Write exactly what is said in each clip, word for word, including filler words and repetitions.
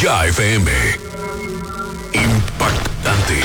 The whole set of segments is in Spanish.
Ya F M. Impactante.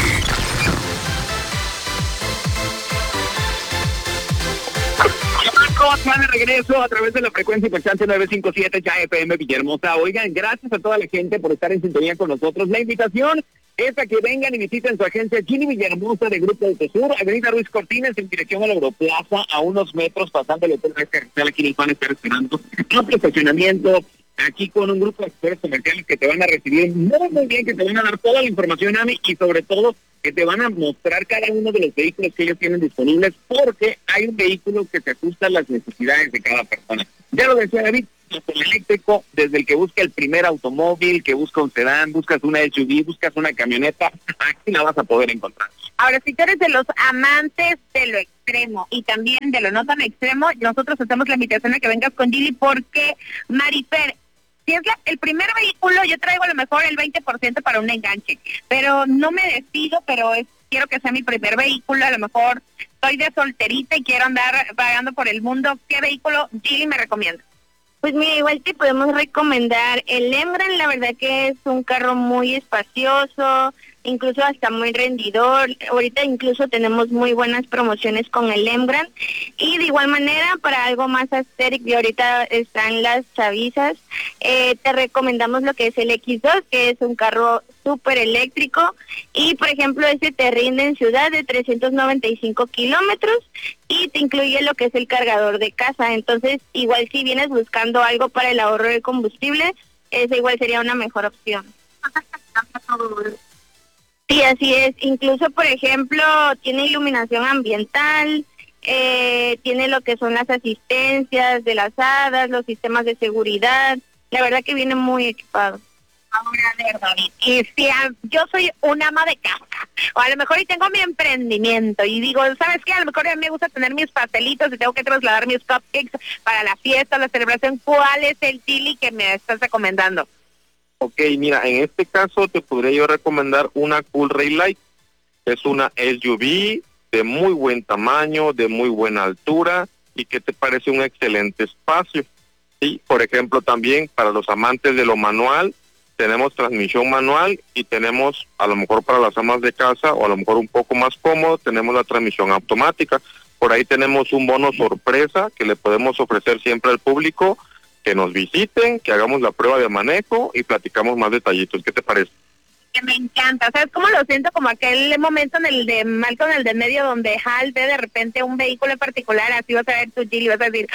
Más de regreso a través de la frecuencia impactante nueve cinco siete Ya F M Villahermosa. Oigan, gracias a toda la gente por estar en sintonía con nosotros. La invitación es a que vengan y visiten su agencia Gili Villahermosa de Grupo Autosur, Avenida Ruiz Cortines, en dirección a la Europlaza, a unos metros pasando el hotel Carretera. Aquí nos van a estar esperando. Un estacionamiento aquí con un grupo de expertos comerciales que te van a recibir muy, muy bien, que te van a dar toda la información, Ami, y sobre todo que te van a mostrar cada uno de los vehículos que ellos tienen disponibles, porque hay un vehículo que se ajusta a las necesidades de cada persona. Ya lo decía David, el eléctrico, desde el que busca el primer automóvil, que busca un sedán, buscas una S U V, buscas una camioneta, aquí la vas a poder encontrar. Ahora, si tú eres de los amantes de lo extremo y también de lo no tan extremo, nosotros hacemos la invitación a que vengas con Gili, porque, Marifer, si es la, el primer vehículo, yo traigo a lo mejor el veinte por ciento para un enganche, pero no me decido, pero es, quiero que sea mi primer vehículo, a lo mejor estoy de solterita y quiero andar vagando por el mundo. ¿Qué vehículo Gili me recomienda? Pues mira, igual te podemos recomendar el Embraer. La verdad que es un carro muy espacioso, incluso hasta muy rendidor. Ahorita incluso tenemos muy buenas promociones con el Embraer. Y de igual manera, para algo más aesthetic, y ahorita están las chavizas, eh, te recomendamos lo que es el X dos, que es un carro súper eléctrico, y por ejemplo ese te rinde en ciudad de trescientos noventa y cinco kilómetros y te incluye lo que es el cargador de casa. Entonces igual si vienes buscando algo para el ahorro de combustible, ese igual sería una mejor opción. Sí, así es. Incluso por ejemplo tiene iluminación ambiental, eh, tiene lo que son las asistencias de las hadas, los sistemas de seguridad. La verdad que viene muy equipado. Ahora, a ver, David, y si a, yo soy una ama de casa, o a lo mejor y tengo mi emprendimiento, y digo, ¿sabes qué? A lo mejor a mí me gusta tener mis pastelitos y tengo que trasladar mis cupcakes para la fiesta, la celebración. ¿Cuál es el Gili que me estás recomendando? Ok, mira, en este caso te podría yo recomendar una Cool Rail Light. Es una S U V de muy buen tamaño, de muy buena altura, y que te parece un excelente espacio. Sí, por ejemplo, también para los amantes de lo manual, tenemos transmisión manual, y tenemos, a lo mejor para las amas de casa, o a lo mejor un poco más cómodo, tenemos la transmisión automática. Por ahí tenemos un bono sorpresa que le podemos ofrecer siempre al público, que nos visiten, que hagamos la prueba de manejo y platicamos más detallitos. ¿Qué te parece? Que me encanta, ¿sabes cómo lo siento? Como aquel momento en el de Malcolm, en el de medio, donde Hal ve de repente un vehículo en particular, así vas a ver tu Gili y vas a decir,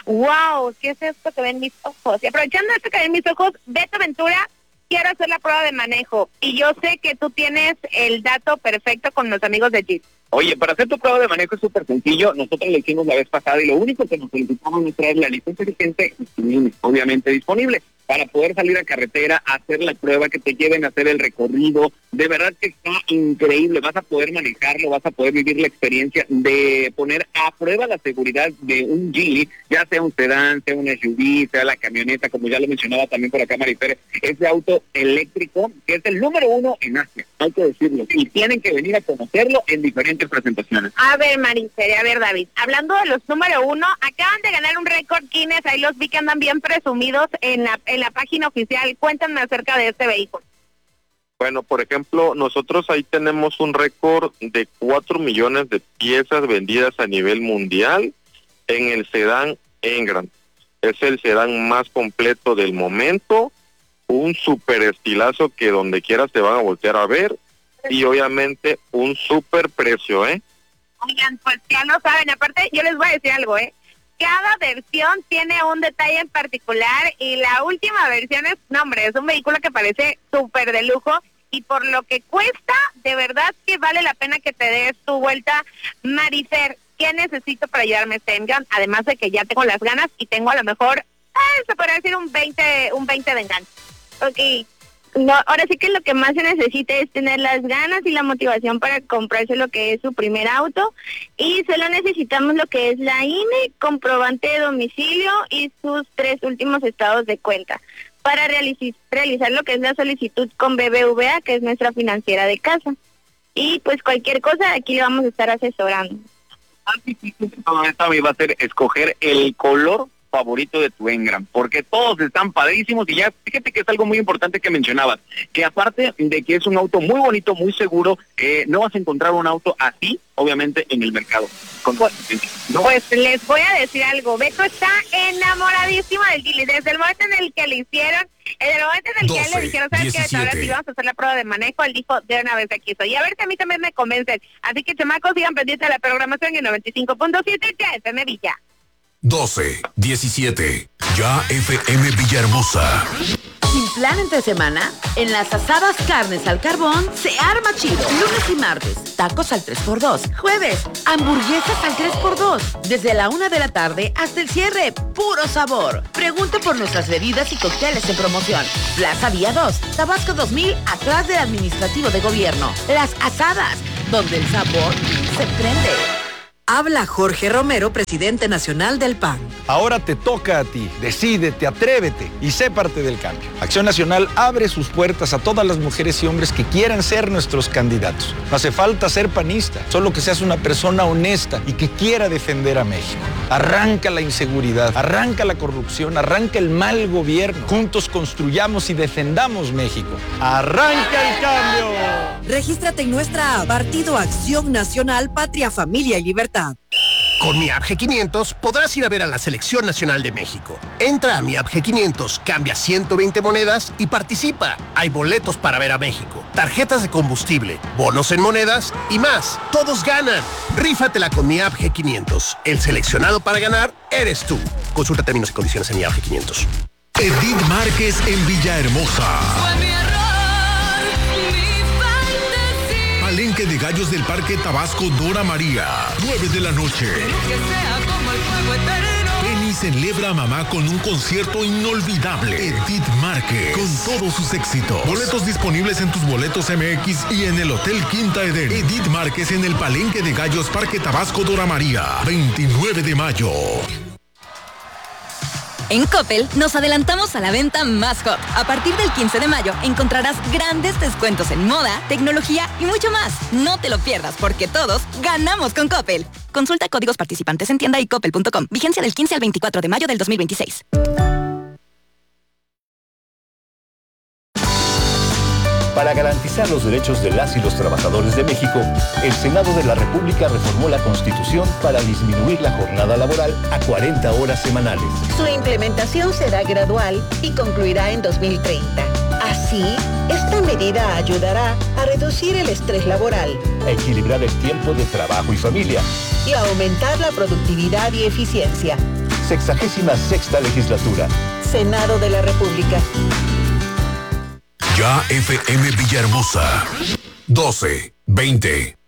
wow, ¿qué es esto que ven mis ojos? Y aprovechando esto que ven mis ojos, Beto Ventura, quiero hacer la prueba de manejo, y yo sé que tú tienes el dato perfecto con los amigos de Gili. Oye, para hacer tu prueba de manejo es súper sencillo. Nosotros lo hicimos la vez pasada y lo único que nos solicitamos es traer la licencia vigente, obviamente disponible, para poder salir a carretera, hacer la prueba, que te lleven a hacer el recorrido. De verdad que está increíble, vas a poder manejarlo, vas a poder vivir la experiencia de poner a prueba la seguridad de un Gili, ya sea un sedán, sea un S U V, sea la camioneta, como ya lo mencionaba también por acá Marifer, ese auto eléctrico que es el número uno en Asia, hay que decirlo, y tienen que venir a conocerlo en diferentes presentaciones. A ver, Marifer, a ver, David, hablando de los número uno, acaban de ganar un récord Guinness, ahí los vi que andan bien presumidos en la en la página oficial. Cuéntame acerca de este vehículo. Bueno, por ejemplo, nosotros ahí tenemos un récord de cuatro millones de piezas vendidas a nivel mundial en el sedán Embraer. Es el sedán más completo del momento, un super estilazo que donde quiera se van a voltear a ver, y obviamente un super precio, ¿eh? Oigan, pues ya lo saben, aparte yo les voy a decir algo, ¿eh? Cada versión tiene un detalle en particular, y la última versión es, no hombre, es un vehículo que parece súper de lujo, y por lo que cuesta, de verdad que vale la pena que te des tu vuelta. Marifer, ¿qué necesito para llevarme este Embraer? Además de que ya tengo las ganas y tengo a lo mejor, eh, se podría decir un veinte, un veinte de enganche. Ok. No, ahora sí que lo que más se necesita es tener las ganas y la motivación para comprarse lo que es su primer auto, y solo necesitamos lo que es la I N E, comprobante de domicilio y sus tres últimos estados de cuenta para realiz- realizar lo que es la solicitud con B B V A, que es nuestra financiera de casa. Y pues cualquier cosa aquí le vamos a estar asesorando. Más difícil de todo esto me va a ser escoger el color favorito de tu Engram, porque todos están padrísimos y ya fíjate que es algo muy importante que mencionabas, que aparte de que es un auto muy bonito, muy seguro, eh, no vas a encontrar un auto así, obviamente, en el mercado. Con... Pues, no. pues les voy a decir algo, Beto está enamoradísimo del Geely, desde el momento en el que le hicieron, en el momento en el que a él le dijeron, ¿sabes qué? Ahora sí vamos a hacer la prueba de manejo, él dijo, de una vez aquí estoy, y a ver si a mí también me convencen, así que chamacos, sigan pendientes de la programación en noventa y cinco punto siete, ya F M Villa. doce, diecisiete, ya F M Villahermosa. Sin plan entre semana, en las asadas carnes al carbón se arma chido. Lunes y martes, tacos al tres por dos. Jueves, hamburguesas al tres por dos. Desde la una de la tarde hasta el cierre, puro sabor. Pregunte por nuestras bebidas y cócteles en promoción. Plaza Vía dos, Tabasco dos mil, atrás del administrativo de gobierno. Las asadas, donde el sabor se prende. Habla Jorge Romero, presidente nacional del P A N. Ahora te toca a ti. Decídete, atrévete y sé parte del cambio. Acción Nacional abre sus puertas a todas las mujeres y hombres que quieran ser nuestros candidatos. No hace falta ser panista, solo que seas una persona honesta y que quiera defender a México. Arranca la inseguridad, arranca la corrupción, arranca el mal gobierno. Juntos construyamos y defendamos México. ¡Arranca el cambio! Regístrate en nuestra app, Partido Acción Nacional, Patria, Familia y Libertad. Con mi app G quinientos podrás ir a ver a la Selección Nacional de México. Entra a mi app G quinientos, cambia ciento veinte monedas y participa. Hay boletos para ver a México, tarjetas de combustible, bonos en monedas y más. ¡Todos ganan! Rífatela con mi app G quinientos. El seleccionado para ganar eres tú. Consulta términos y condiciones en mi app G quinientos. Edith Márquez en Villahermosa. Palenque de Gallos del Parque Tabasco Dora María. nueve de la noche. Penny celebra a mamá con un concierto inolvidable. Edith Márquez con todos sus éxitos. Boletos disponibles en tus boletos M X y en el Hotel Quinta Eden. Edith Márquez en el Palenque de Gallos Parque Tabasco Dora María. veintinueve de mayo. En Coppel nos adelantamos a la venta más hot. A partir del quince de mayo encontrarás grandes descuentos en moda, tecnología y mucho más. No te lo pierdas porque todos ganamos con Coppel. Consulta códigos participantes en tienda y coppel punto com. Vigencia del quince al veinticuatro de mayo del dos mil veintiséis. Para garantizar los derechos de las y los trabajadores de México, el Senado de la República reformó la Constitución para disminuir la jornada laboral a cuarenta horas semanales. Su implementación será gradual y concluirá en dos mil treinta. Así, esta medida ayudará a reducir el estrés laboral, a equilibrar el tiempo de trabajo y familia y a aumentar la productividad y eficiencia. Sexagésima sexta legislatura. Senado de la República. Ya F M Villahermosa. doce, veinte.